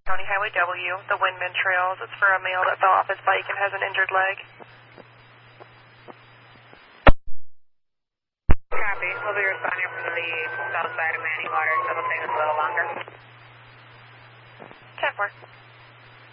County Highway W, the Windman Trails. It's for a male that fell off his bike and has an injured leg. Copy. We'll be responding from the south side of Manny Water, so it'll take us a little longer. 10-4.